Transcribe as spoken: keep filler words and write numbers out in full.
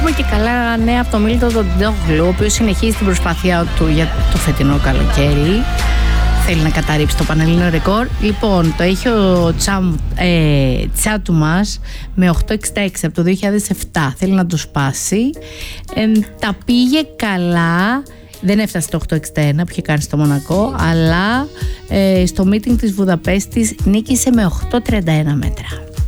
έχουμε και καλά νέα από τον Μίλτο Ντόγλου, ο οποίος συνεχίζει την προσπάθειά του για το φετινό καλοκαίρι. Θέλει να καταρρύψει το πανελλήνιο ρεκόρ. Λοιπόν, το έχει ο Τσάμ, ε, Τσάτου μας με οκτώ εξήντα έξι από το δύο χιλιάδες επτά. Θέλει να το σπάσει. Ε, τα πήγε καλά. Δεν έφτασε το οκτώ εξήντα ένα που είχε κάνει στο Μονακό, αλλά ε, στο meeting της Βουδαπέστης νίκησε με οκτώ τριάντα ένα μέτρα.